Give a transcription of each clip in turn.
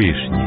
вишні.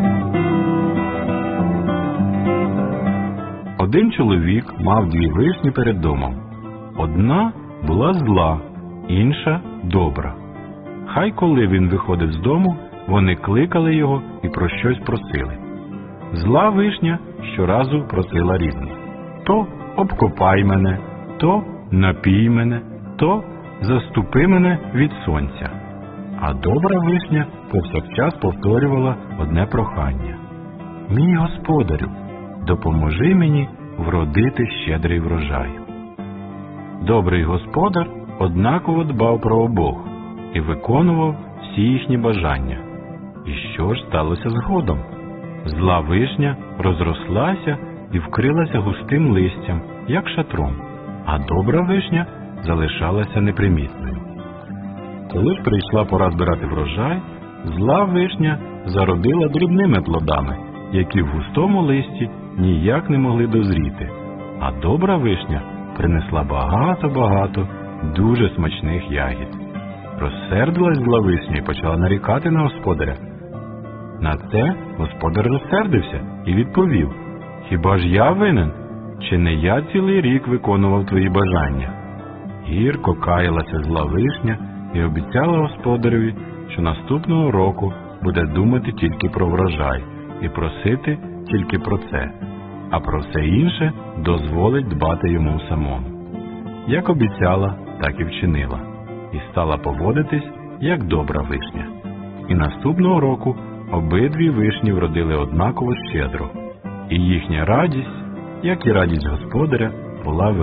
Один чоловік мав 2 вишні перед домом. Одна була зла, інша добра. Хай коли він виходив з дому, вони кликали його і про щось просили. Зла вишня щоразу просила різне. То обкопай мене, то напій мене, то заступи мене від сонця. А добра вишня повсякчас повторювала одне прохання. Мій господарю, допоможи мені вродити щедрий врожай. Добрий господар однаково дбав про обох і виконував всі їхні бажання. І що ж сталося згодом? Зла вишня розрослася і вкрилася густим листям, як шатром, а добра вишня залишалася непримітною. Коли ж прийшла пора збирати врожай, зла вишня зародила дрібними плодами, які в густому листі ніяк не могли дозріти, а добра вишня принесла багато-багато дуже смачних ягід. Розсердилась зла вишня і почала нарікати на господаря. На це господар розсердився і відповів: «Хіба ж я винен? Чи не я цілий рік виконував твої бажання?» Гірко каялася зла вишня і обіцяла господареві, що наступного року буде думати тільки про врожай і просити тільки про це, а про все інше дозволить дбати йому самому. Як обіцяла, так і вчинила, і стала поводитись, як добра вишня. І наступного року обидві вишні вродили однаково щедро, і їхня радість, як і радість господаря, була велика.